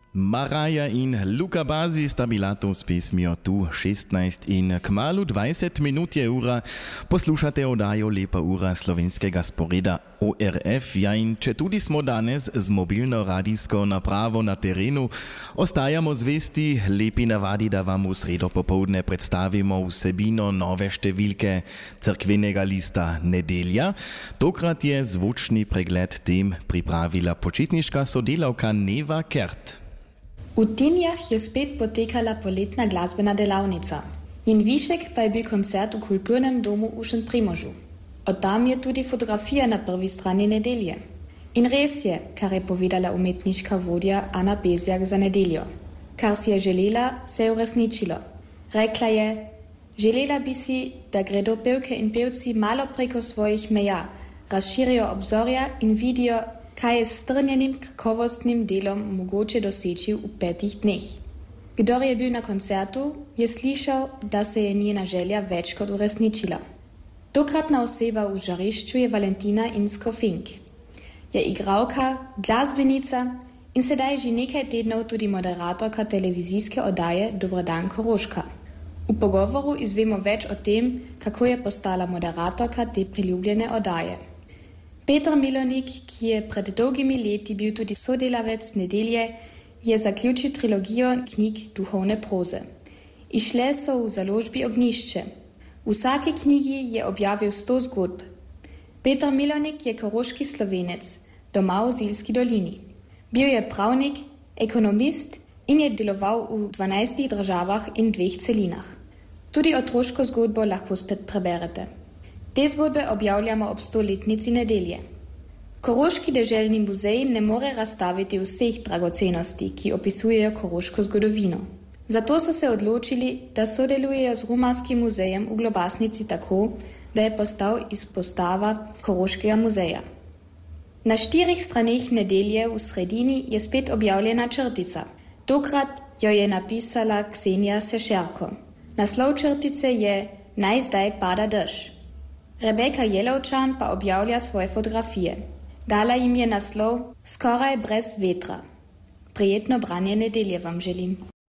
Maraja in Luka Bazi sta bila to s pesmijo tu 16 in kmalu 20 minut je ura. Poslušate oddajo Lepa ura slovenskega sporeda ORF. Ja, in če tudi smo danes z mobilno radijsko napravo na terenu, ostajamo zvesti lepi navadi, da vam v sredo popoldne predstavimo vsebino nove številke cerkvenega lista Nedelja. Tokrat je zvočni pregled tem pripravila počitniška sodelavka Neva Kert. V Tinjah je spet potekala poletna glasbena delavnica. Njen višek pa je bil koncert v kulturnem domu v Šentprimožu. Od tam je tudi fotografija na prvi strani Nedelje. In res je, kar je povedala umetniška vodja Ana Bezjak za Nedeljo. Kar si je želela, se je uresničilo. Rekla je: želela bi si, da gredo pevke in pevci malo preko svojih meja, razširijo obzorja in vidijo, kaj je s strnjenim kakovostnim delom mogoče doseči v 5 dneh. Kdor je bil na koncertu, je slišal, da se je njena želja več kot uresničila. Tokratna oseba v žarišču je Valentina Insko-Fink. Je igralka, glasbenica in sedaj že nekaj tednov tudi moderatorka televizijske oddaje Dober dan Koroška. V pogovoru izvemo več o tem, kako je postala moderatorka te priljubljene oddaje. Peter Milonik, ki je pred dolgimi leti bil tudi sodelavec Nedelje, je zaključil trilogijo knjig duhovne proze. Išle so v založbi Ognjišče. V vsaki knjigi je objavil 100 zgodb. Peter Milonik je koroški Slovenec, doma v Zilski dolini. Bil je pravnik, ekonomist in je deloval v 12 državah in 2 celinah. Tudi otroško zgodbo lahko spet preberete. Te zgodbe objavljamo ob 100-letnici Nedelje. Koroški deželni muzej ne more razstaviti vseh dragocenosti, ki opisujejo koroško zgodovino. Zato so se odločili, da sodelujejo z Romarskim muzejem v Globasnici tako, da je postal izpostava Koroškega muzeja. Na 4 straneh Nedelje v sredini je spet objavljena črtica. Tokrat jo je napisala Ksenija Sešerko. Naslov črtice je Naj zdaj pada dež. Rebeka Jelovčan pa objavlja svoje fotografije. Dala jim je naslov Skoraj brez vetra. Prijetno branje Nedelje vam želim.